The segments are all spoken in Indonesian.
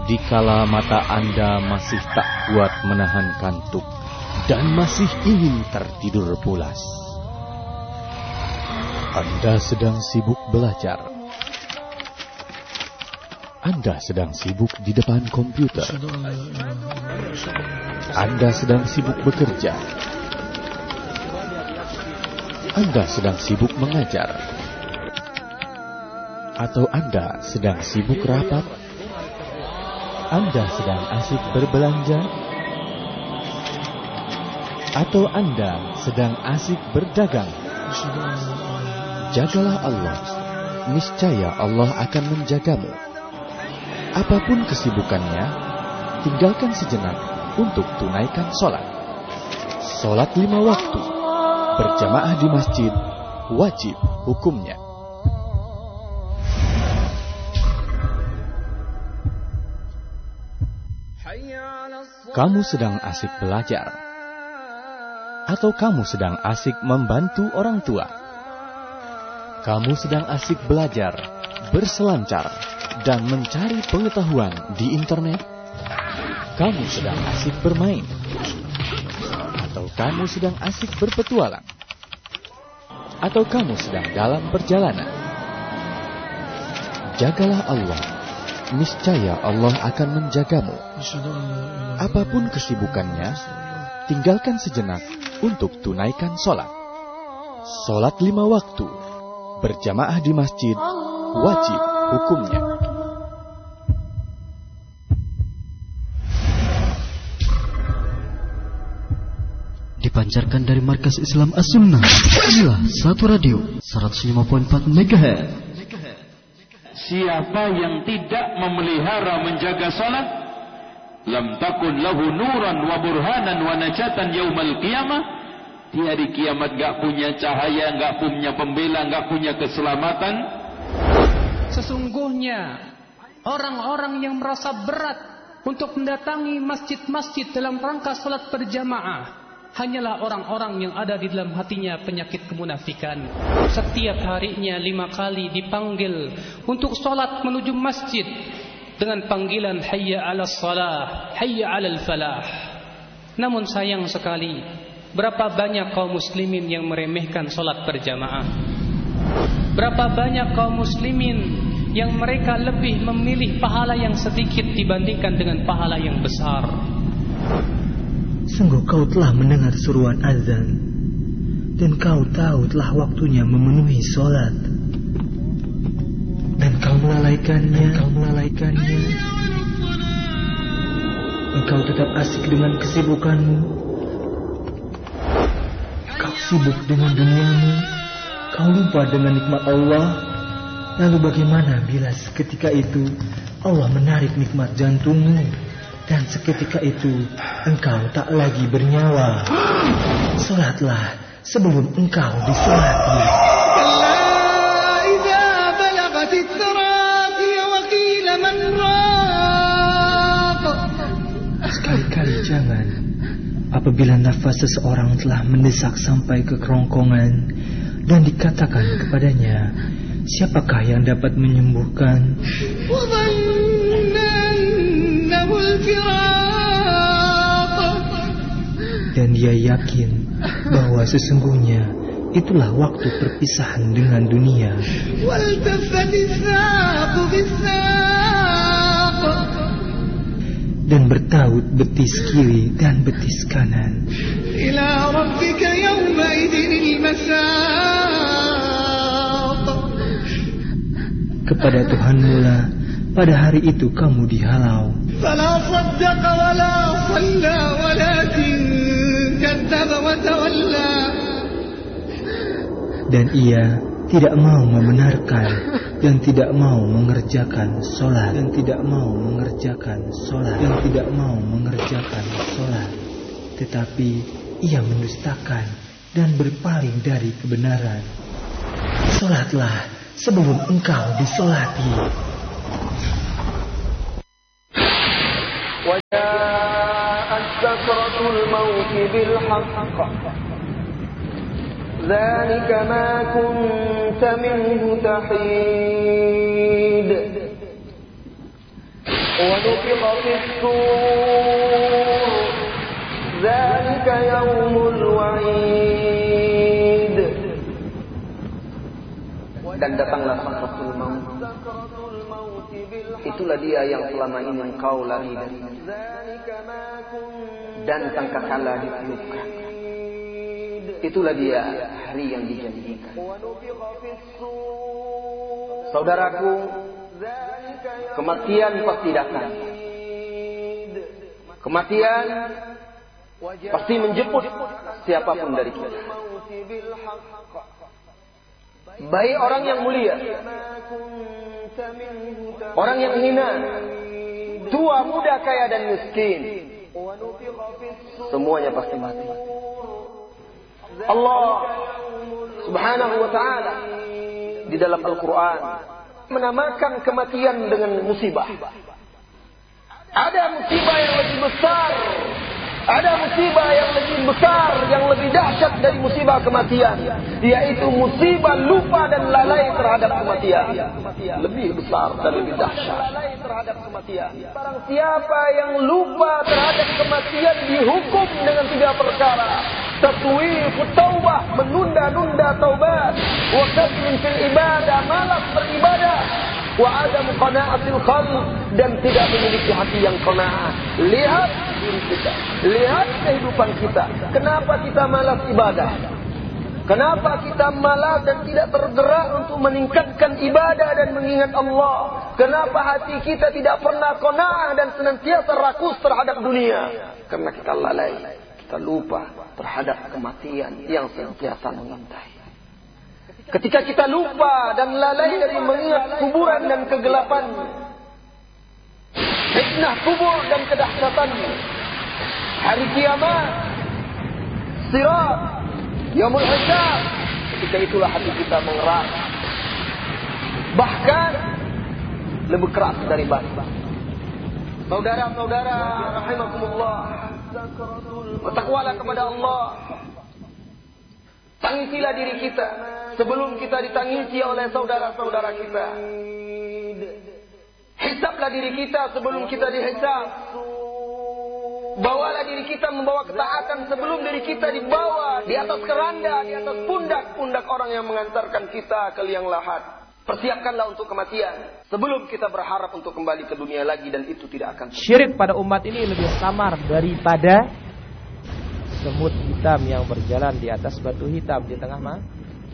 Dikala mata Anda masih tak kuat menahan kantuk dan masih ingin tertidur pulas, Anda sedang sibuk belajar. Anda sedang sibuk di depan komputer. Anda sedang sibuk bekerja. Anda sedang sibuk mengajar. Atau Anda sedang sibuk rapat. Anda sedang asik berbelanja. Atau Anda sedang asik berdagang. Jagalah Allah, niscaya Allah akan menjagamu. Apapun kesibukannya, tinggalkan sejenak untuk tunaikan sholat. Sholat 5 waktu, berjamaah di masjid, wajib hukumnya. Kamu sedang asik belajar, atau kamu sedang asik membantu orang tua? Kamu sedang asik belajar, berselancar, dan mencari pengetahuan di internet? Kamu sedang asik bermain, atau kamu sedang asik berpetualang? Atau kamu sedang dalam perjalanan? Jagalah Allah, niscaya Allah akan menjagamu. Apapun kesibukannya, tinggalkan sejenak untuk tunaikan sholat. Sholat 5 waktu, berjamaah di masjid, wajib hukumnya. Dipancarkan dari Markas Islam As-Sunnah. Inilah Satu Radio 105.4 MHz. Siapa yang tidak memelihara menjaga salat, lam takun lahu nuran wa burhanan wa najatan yaumal qiyamah. Di hari kiamat gak punya cahaya, gak punya pembela, gak punya keselamatan. Sesungguhnya orang-orang yang merasa berat untuk mendatangi masjid-masjid dalam rangka salat berjamaah hanyalah orang-orang yang ada di dalam hatinya penyakit kemunafikan. Setiap harinya 5 kali dipanggil untuk sholat menuju masjid dengan panggilan hayya 'alas shalah, hayya 'alal falah. Namun sayang sekali, berapa banyak kaum muslimin yang meremehkan sholat berjamaah. Berapa banyak kaum muslimin yang mereka lebih memilih pahala yang sedikit dibandingkan dengan pahala yang besar. Sungguh kau telah mendengar seruan azan, dan kau tahu telah waktunya memenuhi sholat, dan kau melalaikannya. Engkau tetap asik dengan kesibukanmu. Kau sibuk dengan duniamu. Kau lupa dengan nikmat Allah. Lalu bagaimana bila seketika itu Allah menarik nikmat jantungmu, dan seketika itu engkau tak lagi bernyawa? Sholatlah sebelum engkau disolati. Sekali-kali jangan apabila nafas seseorang telah mendesak sampai ke kerongkongan dan dikatakan kepadanya, siapakah yang dapat menyembuhkan? Dan dia yakin bahwa sesungguhnya itulah waktu perpisahan dengan dunia. Dan bertaut betis kiri dan betis kanan. Kepada Tuhanmu lah pada hari itu kamu dihalau. Dan ia tidak mau membenarkan dan tidak mau mengerjakan sholat, tetapi ia mendustakan dan berpaling dari kebenaran. Sholatlah sebelum engkau disolati. سكرة الموت بالحق ذلك ما كنت منه تحيد ونفخ في الصور ذلك يوم الوعيد. Dan datanglah sakratul maut. Itulah dia yang selama ini engkau lari darinya. Dan sangkakala ditiupkan. Itulah dia hari yang dijanjikan. Saudaraku, kematian pasti datang. Kematian pasti menjemput siapapun dari kita. Baik orang yang mulia, orang yang hina, tua, muda, kaya dan miskin, semuanya pasti mati. Allah Subhanahu wa ta'ala di dalam Al-Quran menamakan kematian dengan musibah. Ada musibah yang lebih besar, ada musibah yang lebih besar, yang lebih dahsyat dari musibah kematian, yaitu musibah lupa dan lalai terhadap kematian. Lebih besar dan lebih dahsyat. Barang siapa yang lupa terhadap kematian dihukum dengan 3 perkara. Tatwifut taubah, menunda-nunda taubat, wa kasrun fil ibadah, malas beribadah, wa adam qana'atil qalb, dan tidak memiliki hati yang qanaah. Lihat diri kita, lihat kehidupan kita. Kenapa kita malas ibadah? Kenapa kita malas dan tidak tergerak untuk meningkatkan ibadah dan mengingat Allah? Kenapa hati kita tidak pernah qanaah dan senantiasa rakus terhadap dunia? Karena kita lalai, kita lupa terhadap kematian yang senantiasa mengintai. Ketika kita lupa dan lalai dari mengingat kuburan dan kegelapan, fitnah kubur dan kedahsyatannya, hari kiamat, sirat, yaumul hisab, ketika itulah hati kita mengeras, bahkan lebih keras dari batu. Saudara-saudara rahimakumullah, bertakwalah kepada Allah. Tangisilah diri kita sebelum kita ditangisi oleh saudara-saudara kita. Hisablah diri kita sebelum kita dihisab. Bawalah diri kita membawa ketaatan sebelum diri kita dibawa di atas keranda, di atas pundak-pundak orang yang mengantarkan kita ke liang lahat. Persiapkanlah untuk kematian sebelum kita berharap untuk kembali ke dunia lagi, dan itu tidak akan. Syirik pada umat ini lebih samar daripada semut hitam yang berjalan di atas batu hitam di tengah malam.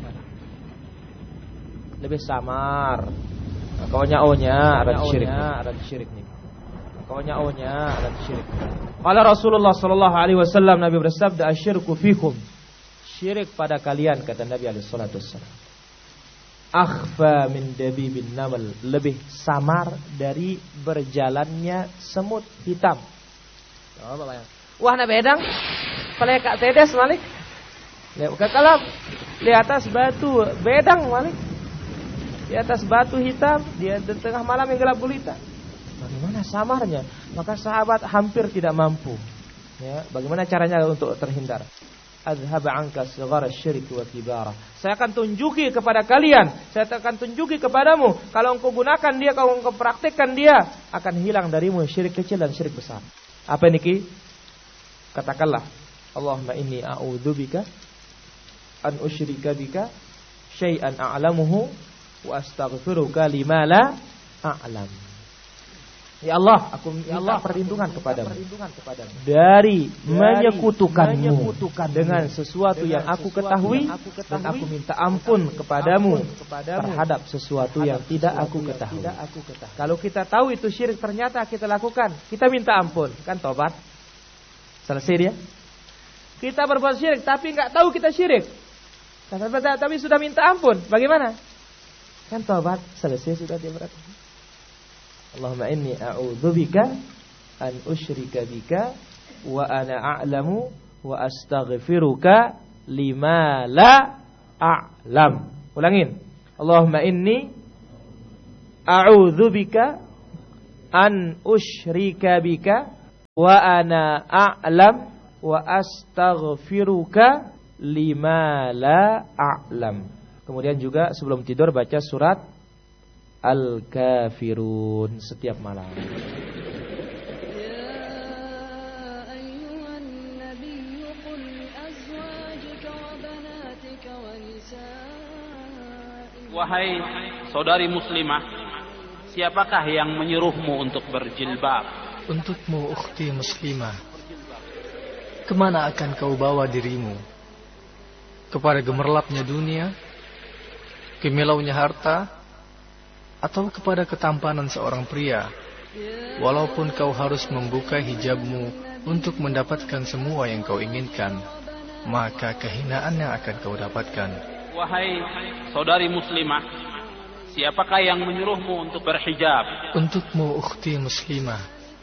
Lebih samar. Kaunya ada syirik nih. Kaunya ada syirik. Qala Rasulullah sallallahu alaihi wasallam, Nabi bersabda, asyirku fikum. Syirik pada kalian, kata Nabi alaihi salatu wasallam, akhfa min dabibin namal, lebih samar dari berjalannya semut hitam. Coba bayang. Wah, na bedang. Kalau Kak Sedes Malik. Kalau di atas batu bedang Malik. Di atas batu hitam, di tengah malam yang gelap gulita. Bagaimana samarnya? Maka sahabat hampir tidak mampu. Ya, bagaimana caranya untuk terhindar? Adhhab anka sighara syirik wa kibara. Saya akan tunjuki kepada kalian, saya akan tunjuki kepadamu, kalau engkau gunakan dia, kalau engkau praktikkan dia, akan hilang darimu syirik kecil dan syirik besar. Apa niki? Katakanlah, Allahumma inni a'udzubika an usyrika bika syai'an a'lamuhu wa astaghfiruka lima la a'lam. Ya Allah, aku minta perlindungan kepadamu dari menyekutukanmu dengan sesuatu yang aku ketahui, dan aku minta ampun kepadamu terhadap sesuatu yang tidak aku ketahui. Kalau kita tahu itu syirik, ternyata kita lakukan, kita minta ampun, kan tobat, selesai dia. Kita berbuat syirik tapi nggak tahu kita syirik, tapi sudah minta ampun, bagaimana? Kan tobat, selesai sudah dia berarti. Allahumma inni a'udzubika an usyrika bika wa ana a'lamu wa astaghfiruka lima la a'lam. Ulangin. Allahumma inni a'udzubika an usyrika bika wa ana a'lam wa astaghfiruka lima la a'lam. Kemudian juga sebelum tidur baca surat Al-Kafirun setiap malam. Wahai saudari muslimah, siapakah yang menyuruhmu untuk berjilbab? Untukmu ukhti muslimah, kemana akan kau bawa dirimu? Kepada gemerlapnya dunia, kimilaunya harta, atau kepada ketampanan seorang pria? Walaupun kau harus membuka hijabmu untuk mendapatkan semua yang kau inginkan, maka kehinaan yang akan kau dapatkan. Wahai saudari muslimah, siapakah yang menyuruhmu untuk berhijab? Untukmu ukhti muslimah,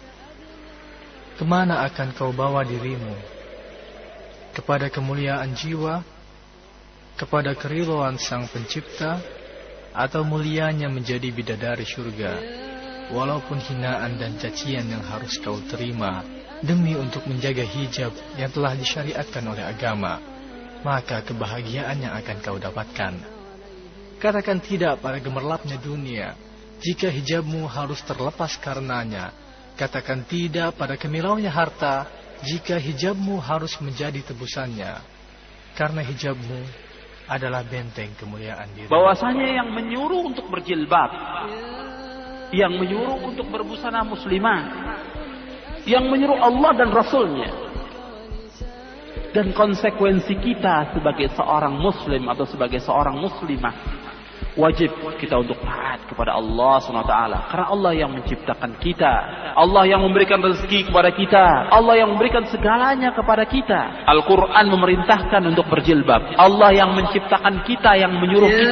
kemana akan kau bawa dirimu? Kepada kemuliaan jiwa, kepada keridhaan Sang Pencipta, atau mulianya menjadi bidadari surga? Walaupun hinaan dan cacian yang harus kau terima demi untuk menjaga hijab yang telah disyariatkan oleh agama, maka kebahagiaan yang akan kau dapatkan. Katakan tidak pada gemerlapnya dunia jika hijabmu harus terlepas karenanya. Katakan tidak pada kimilaunya harta jika hijabmu harus menjadi tebusannya. Karena hijabmu adalah benteng kemuliaan diri. Bahwasanya yang menyuruh untuk berjilbab, yang menyuruh untuk berbusana muslimah, yang menyuruh Allah dan Rasulnya. Dan konsekuensi kita sebagai seorang muslim atau sebagai seorang muslimah, wajib kita untuk taat kepada Allah SWT. Karena Allah yang menciptakan kita, Allah yang memberikan rezeki kepada kita, Allah yang memberikan segalanya kepada kita. Al-Quran memerintahkan untuk berjilbab. Allah yang menciptakan kita, yang menyuruh kita